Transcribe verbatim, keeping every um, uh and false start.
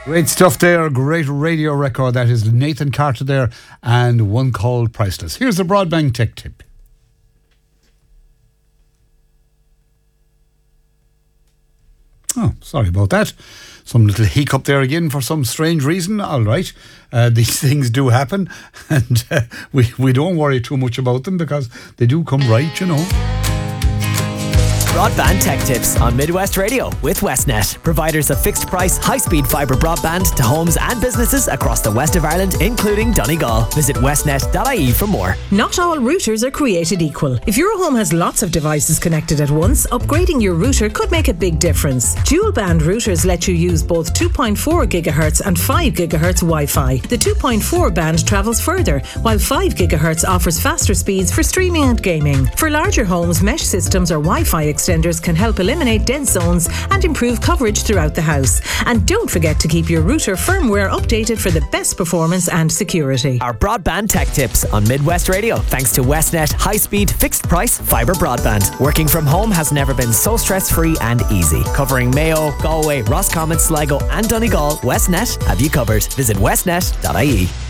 Great stuff there, great radio record. That is Nathan Carter there, and one called Priceless. Here's the broadband tech tip. Oh, sorry about that. Some little hiccup there again for some strange reason. All right, uh, these things do happen, and uh, we, we don't worry too much about them because they do come right, you know. Broadband Tech Tips on Midwest Radio with Westnet, providers of fixed price, high speed fibre broadband to homes and businesses across the west of Ireland, including Donegal. Visit westnet dot I E for more. Not all routers are created equal. If your home has lots of devices connected at once, upgrading your router could make a big difference. Dual band routers let you use both two point four gigahertz and five gigahertz Wi-Fi. The two point four band travels further, while five gigahertz offers faster speeds for streaming and gaming. For larger homes, mesh systems or Wi-Fi extenders can help eliminate dead zones and improve coverage throughout the house. And don't forget to keep your router firmware updated for the best performance and security. Our Broadband Tech Tips on Midwest Radio, thanks to Westnet high-speed, fixed-price fibre broadband. Working from home has never been so stress-free and easy. Covering Mayo, Galway, Roscommon, Sligo and Donegal, Westnet have you covered. Visit westnet dot I E.